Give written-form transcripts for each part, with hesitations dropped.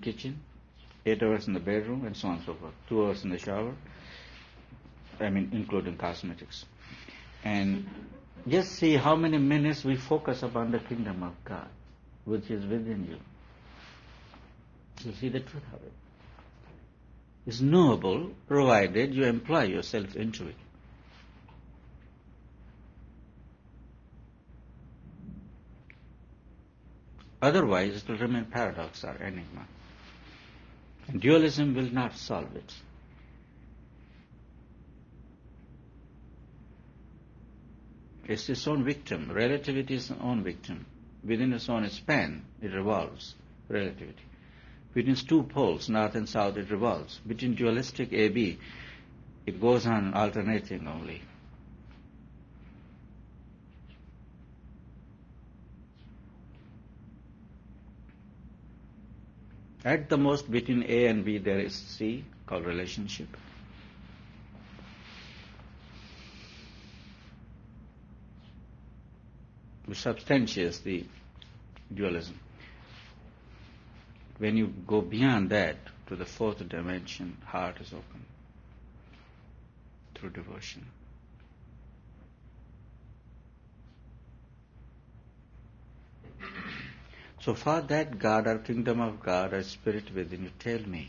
kitchen, 8 hours in the bedroom, and so on and so forth. 2 hours in the shower, including cosmetics. And just see how many minutes we focus upon the kingdom of God, which is within you. You see the truth of it. It's knowable, provided you employ yourself into it. Otherwise, it will remain paradox or enigma. And dualism will not solve it. It's its own victim. Relativity is its own victim. Within its own span, it revolves, relativity. Between two poles, north and south, it revolves. Between dualistic AB, it goes on alternating only. At the most, between A and B, there is C, called relationship. Which substantiates the dualism. When you go beyond that to the fourth dimension, heart is open through devotion. So for that God or kingdom of God or spirit within you, tell me,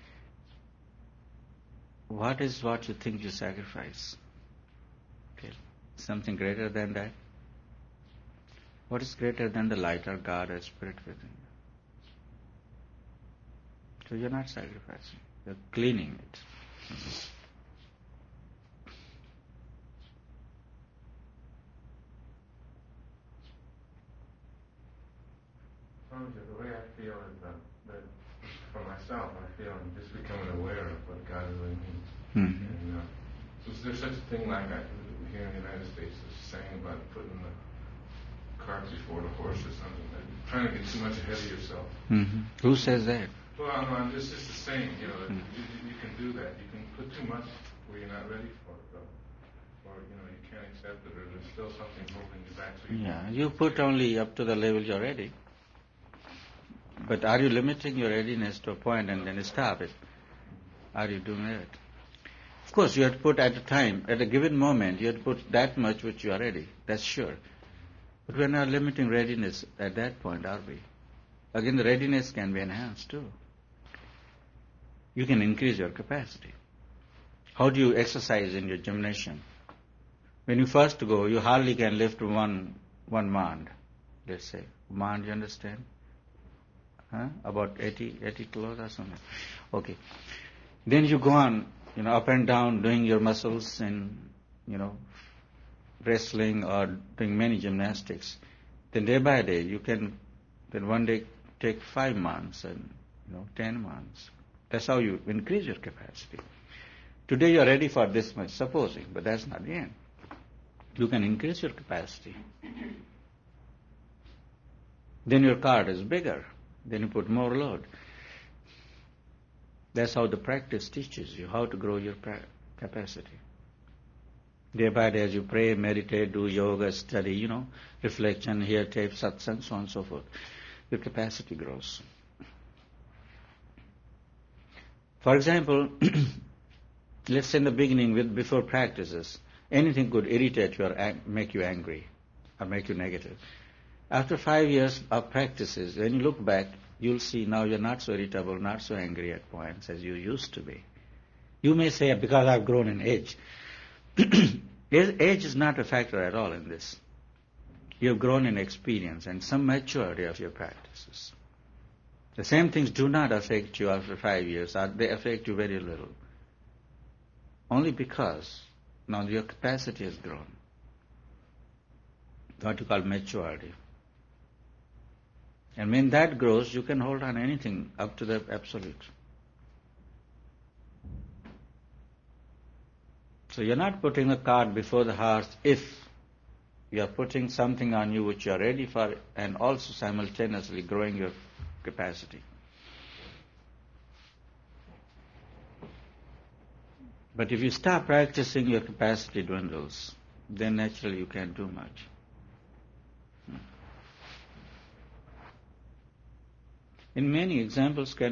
what is what you think you sacrifice? Okay. Something greater than that? What is greater than the light or God or spirit within you? So you're not sacrificing, you're cleaning it. The way I feel is that for myself, I feel I'm just becoming aware of what God really means. Mm-hmm. And so there's such a thing like here in the United States, there's a saying about putting the cart before the horse or something, like trying to get too much ahead of yourself. Mm-hmm. Who says that? Well, no, it's just a saying, that you can do that. You can put too much where you're not ready for it, though. Or, you can't accept it, or there's still something holding you back. So you put only up to the level you're ready. But are you limiting your readiness to a point and then stop it? Are you doing that? Of course, you have to put at a given moment, you have to put that much which you are ready. That's sure. But we're not limiting readiness at that point, are we? Again, the readiness can be enhanced too. You can increase your capacity. How do you exercise in your gymnasium? When you first go, you hardly can lift one mand, let's say. Mand, you understand? About 80 kilos or something. Okay. Then you go on, up and down, doing your muscles and, wrestling or doing many gymnastics. Then day by day, you can, then one day take 5 months and, 10 months. That's how you increase your capacity. Today you are ready for this much, supposing, but that's not the end. You can increase your capacity. Then your cart is bigger. Then you put more load. That's how the practice teaches you how to grow your capacity. Day by day as you pray, meditate, do yoga, study, reflection, hear tape, satsang, so on and so forth, your capacity grows. For example, let's say in the beginning, before practices, anything could irritate you or make you angry or make you negative. After 5 years of practices, when you look back, you'll see now you're not so irritable, not so angry at points as you used to be. You may say, because I've grown in age. Age is not a factor at all in this. You've grown in experience and some maturity of your practices. The same things do not affect you after 5 years, or they affect you very little. Only because now your capacity has grown. What you call maturity. And when that grows, you can hold on anything up to the absolute. So you're not putting the cart before the horse if you are putting something on you which you are ready for and also simultaneously growing your capacity. But if you stop practicing, your capacity dwindles. Then naturally you can't do much. In many examples can